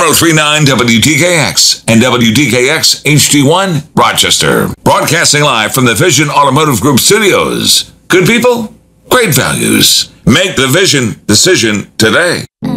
1039 WTKX and WTKX HD1 Rochester. Broadcasting live from the Vision Automotive Group studios. Good people, great values. Make the Vision decision today.